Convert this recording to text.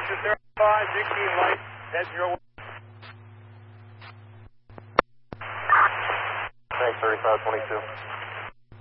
Victor 35, Dixie Light, head your way. Thanks, 3522.